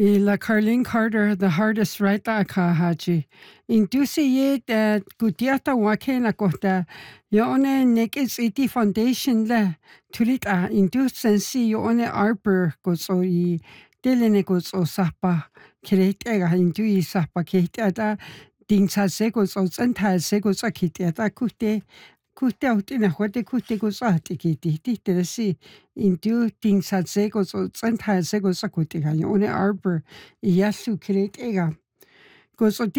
Y la Carlene Carter, The Hardest Right ka haji. Indusi ye that gutiata wake na kohta. Yo one nekis iti foundation la. Tulita indus sensi yo one arbor gozo y delene gozo sapa. Kirete ega indu y sapa kirete dingsa segos o zenta segos akitiata kute. Kuste autina huate kuste gozati kiti tite si indu dingsa segos o zenta segos akutika yo one arbor yasu kirete ega gozo